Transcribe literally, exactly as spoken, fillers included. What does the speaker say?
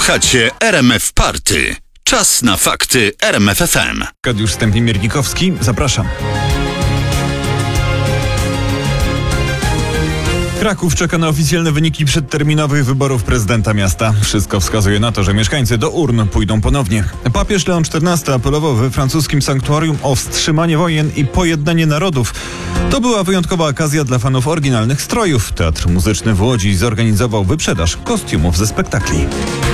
Słuchacie R M F Party. Czas na fakty R M F F M. Arkadiusz Stępień-Miernikowski, zapraszam. Kraków czeka na oficjalne wyniki przedterminowych wyborów prezydenta miasta. Wszystko wskazuje na to, że mieszkańcy do urn pójdą ponownie. Papież Leon czternasty apelował we francuskim sanktuarium o wstrzymanie wojen i pojednanie narodów. To była wyjątkowa okazja dla fanów oryginalnych strojów. Teatr Muzyczny w Łodzi zorganizował wyprzedaż kostiumów ze spektakli.